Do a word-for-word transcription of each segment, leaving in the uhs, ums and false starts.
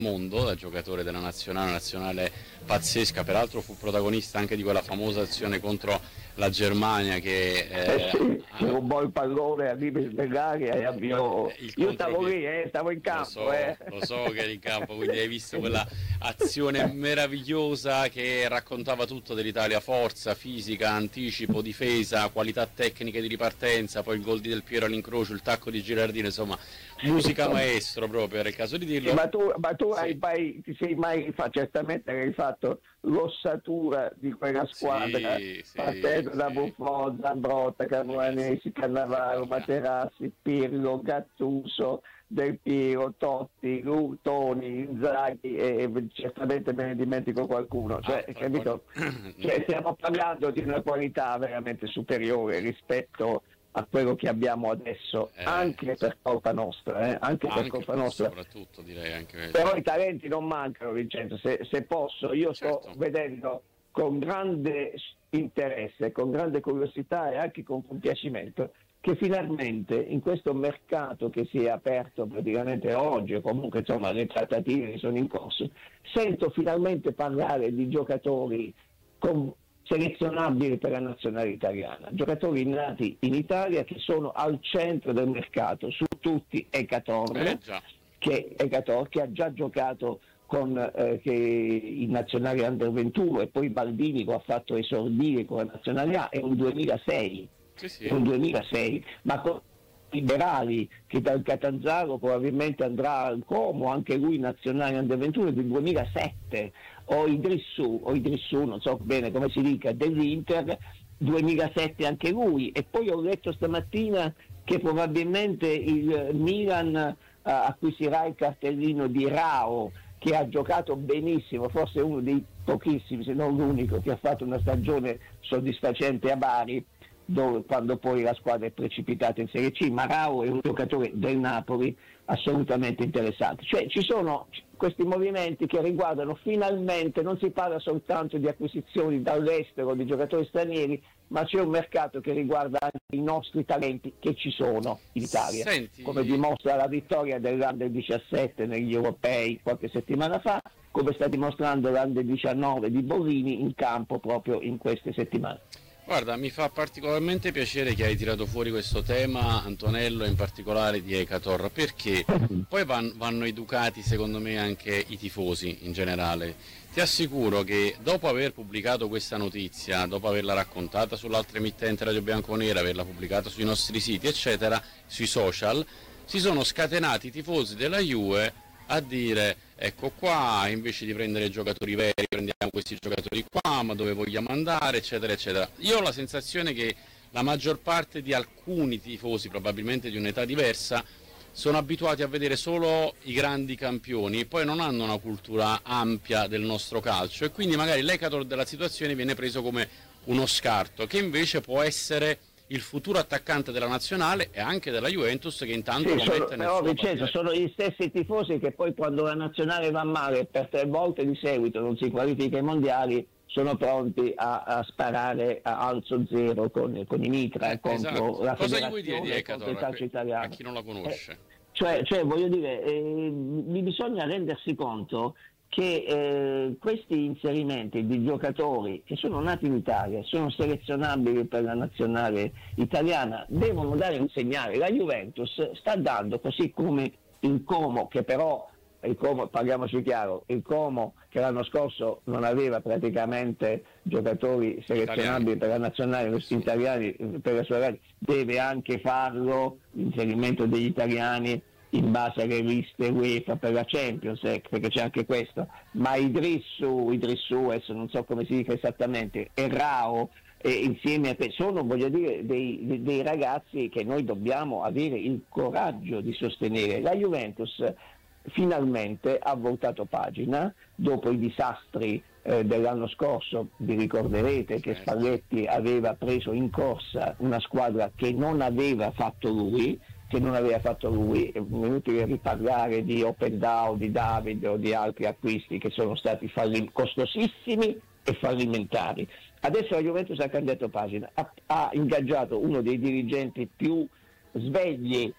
mondo, da giocatore della nazionale, una nazionale pazzesca, peraltro fu protagonista anche di quella famosa azione contro la Germania che Eh eh, sì, ha- rubò il pallone a Limes Begaria e avviò. il Io stavo contropiede. lì, eh, stavo in Lo campo, so, eh. lo so che eri in campo, quindi hai visto quella azione meravigliosa che raccontava tutto dell'Italia: forza, fisica, anticipo, difesa, qualità tecniche di ripartenza, poi il gol di Del Piero all'incrocio, il tacco di Girardino, insomma, musica maestro proprio, era il caso di dirlo. Ma tu, ma tu Sì. hai mai, ti sei mai fa, certamente hai fatto l'ossatura di quella squadra, Sì, sì, partendo da sì. Buffon, Zambrotta, Camoranesi, Cannavaro, Materazzi, Pirlo, Gattuso, Del Piero, Totti, Lu, Toni, Inzaghi, e, e certamente me ne dimentico qualcuno. Cioè, Ah, capito? Cioè, stiamo parlando di una qualità veramente superiore rispetto a quello che abbiamo adesso, Eh, anche per colpa nostra, eh? anche per anche colpa nostra. soprattutto direi anche Però i talenti non mancano, Vincenzo, se, se posso, io sto certo. vedendo con grande interesse, con grande curiosità e anche con compiacimento che finalmente in questo mercato che si è aperto praticamente oggi, o comunque insomma le trattative sono in corso, sento finalmente parlare di giocatori con selezionabili per la nazionale italiana, giocatori nati in Italia che sono al centro del mercato, su tutti Hecatorre, Eh già. che, Hecatorre, che ha già giocato con eh, che i nazionali under ventuno e poi Baldini che ha fatto esordire con la nazionale A, è un duemilasei, Sì, sì. è un duemilasei, ma con Liberali che dal Catanzaro probabilmente andrà al Como, anche lui nazionale under ventuno del duemilasette, o Idrissù, o Idrissù, non so bene come si dica, dell'Inter, duemilasette anche lui. E poi ho letto stamattina che probabilmente il Milan eh, acquisirà il cartellino di Rao, che ha giocato benissimo, forse uno dei pochissimi, se non l'unico, che ha fatto una stagione soddisfacente a Bari, dove, quando poi la squadra è precipitata in Serie C. Ma Rao è un giocatore del Napoli assolutamente interessante. Cioè ci sono questi movimenti che riguardano finalmente, non si parla soltanto di acquisizioni dall'estero di giocatori stranieri, ma c'è un mercato che riguarda anche i nostri talenti che ci sono in Italia, Senti, come dimostra la vittoria dell'Under diciassette negli europei qualche settimana fa, come sta dimostrando l'Under diciannove di Borini in campo proprio in queste settimane. guarda, mi fa particolarmente piacere che hai tirato fuori questo tema, Antonello, in particolare di Hecator, perché poi van- vanno educati secondo me anche i tifosi in generale. Ti assicuro che dopo aver pubblicato questa notizia, dopo averla raccontata sull'altra emittente Radio Bianconera, averla pubblicata sui nostri siti, eccetera, sui social, si sono scatenati i tifosi della Juve a dire: ecco qua, invece di prendere giocatori veri prendiamo questi giocatori qua, ma dove vogliamo andare, eccetera eccetera. Io ho la sensazione che la maggior parte di alcuni tifosi, probabilmente di un'età diversa, sono abituati a vedere solo i grandi campioni e poi non hanno una cultura ampia del nostro calcio, e quindi magari l'Hecator della situazione viene preso come uno scarto, che invece può essere il futuro attaccante della nazionale e anche della Juventus, che intanto Sì, lo sono, mette nel però suo Vincenzo, bandiere. sono gli stessi tifosi che poi quando la nazionale va male per tre volte di seguito non si qualifica ai mondiali, sono pronti a, a sparare a alzo zero con, con i mitra Eh, contro esatto. la Cosa gli vuoi dire di federazione e contro il Hecator a, calcio que- a italiano. chi non la conosce? Eh, cioè, cioè, voglio dire, eh, mi bisogna rendersi conto che eh, questi inserimenti di giocatori che sono nati in Italia, sono selezionabili per la nazionale italiana, devono dare un segnale. La Juventus sta dando, così come il Como, che però, il Como, parliamoci chiaro, il Como che l'anno scorso non aveva praticamente giocatori selezionabili Italiani. per la nazionale Sì. italiani, per la sua, deve anche farlo l'inserimento degli italiani in base alle liste UEFA per la Champions, eh, perché c'è anche questo. Ma Idrissù, Idrissù, adesso non so come si dica esattamente, e Rao, eh, insieme a te, sono, voglio dire, dei, dei, dei ragazzi che noi dobbiamo avere il coraggio di sostenere. La Juventus finalmente ha voltato pagina dopo i disastri eh, dell'anno scorso. Vi ricorderete che Certo. Spalletti aveva preso in corsa una squadra che non aveva fatto lui, che non aveva fatto lui, è inutile riparlare di Opendao, di David o di altri acquisti che sono stati falli- costosissimi e fallimentari. Adesso la Juventus ha cambiato pagina, ha, ha ingaggiato uno dei dirigenti più svegli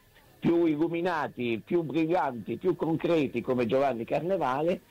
più illuminati, più brillanti, più concreti come Giovanni Carnevale,